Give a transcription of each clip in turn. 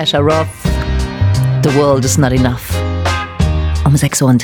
Asher Roth, The World is Not Enough. Um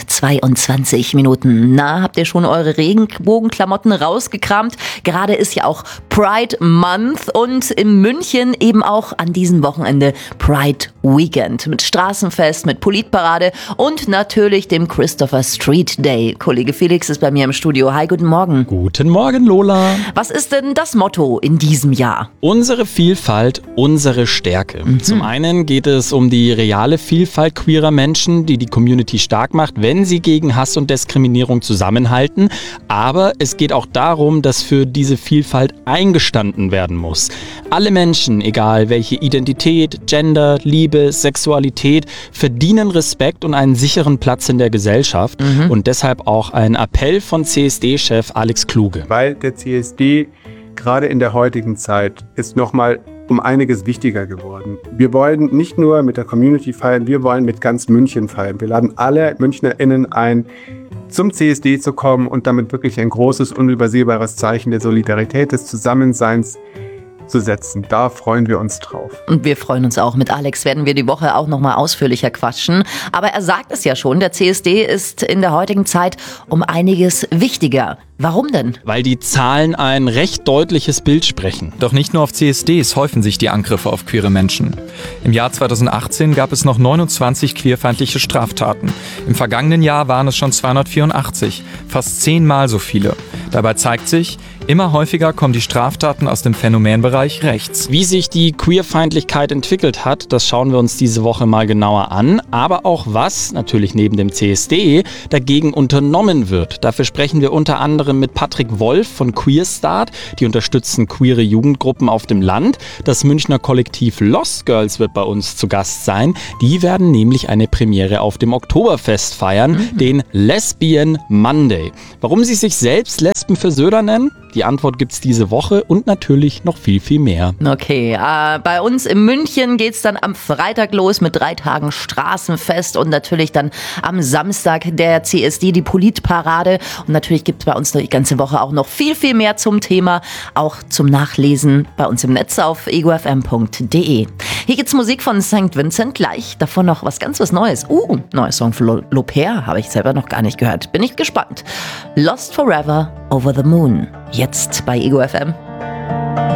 6:22 Minuten. Na, habt ihr schon eure Regenbogenklamotten rausgekramt? Gerade ist ja auch Pride Month und in München eben auch an diesem Wochenende Pride Weekend. Mit Straßenfest, mit Politparade und natürlich dem Christopher Street Day. Kollege Felix ist bei mir im Studio. Hi, guten Morgen. Guten Morgen, Lola. Was ist denn das Motto in diesem Jahr? Unsere Vielfalt, unsere Stärke. Zum einen geht es um die reale Vielfalt queerer Menschen, die die Community stark macht, wenn sie gegen Hass und Diskriminierung zusammenhalten. Aber es geht auch darum, dass für diese Vielfalt eingestanden werden muss. Alle Menschen, egal welche Identität, Gender, Liebe, Sexualität, verdienen Respekt und einen sicheren Platz in der Gesellschaft. Und deshalb auch ein Appell von CSD-Chef Alex Kluge. Weil der CSD gerade in der heutigen Zeit ist nochmal um einiges wichtiger geworden. Wir wollen nicht nur mit der Community feiern, wir wollen mit ganz München feiern. Wir laden alle MünchnerInnen ein, zum CSD zu kommen und damit wirklich ein großes, unübersehbares Zeichen der Solidarität, des Zusammenseins zu setzen. Da freuen wir uns drauf. Und wir freuen uns auch. Mit Alex werden wir die Woche auch nochmal ausführlicher quatschen. Aber er sagt es ja schon, der CSD ist in der heutigen Zeit um einiges wichtiger. Warum denn? Weil die Zahlen ein recht deutliches Bild sprechen. Doch nicht nur auf CSDs häufen sich die Angriffe auf queere Menschen. Im Jahr 2018 gab es noch 29 queerfeindliche Straftaten. Im vergangenen Jahr waren es schon 284, fast 10-mal so viele. Dabei zeigt sich, immer häufiger kommen die Straftaten aus dem Phänomenbereich rechts. Wie sich die Queerfeindlichkeit entwickelt hat, das schauen wir uns diese Woche mal genauer an. Aber auch was, natürlich neben dem CSD, dagegen unternommen wird. Dafür sprechen wir unter anderem mit Patrick Wolf von Queerstart. Die unterstützen queere Jugendgruppen auf dem Land. Das Münchner Kollektiv Lost Girls wird bei uns zu Gast sein. Die werden nämlich eine Premiere auf dem Oktoberfest feiern, den Lesbian Monday. Warum sie sich selbst Lesben für Söder nennen? Die Antwort gibt's diese Woche und natürlich noch viel, viel mehr. Okay, bei uns in München geht's dann am Freitag los mit 3 Tagen Straßenfest und natürlich dann am Samstag der CSD, die Politparade. Und natürlich gibt's bei uns die ganze Woche auch noch viel, viel mehr zum Thema, auch zum Nachlesen bei uns im Netz auf egofm.de. Hier gibt's Musik von St. Vincent gleich, davon noch was Neues. Neuer Song von L'Aubert, habe ich selber noch gar nicht gehört. Bin ich gespannt. Lost Forever Over the Moon. Jetzt bei Ego FM.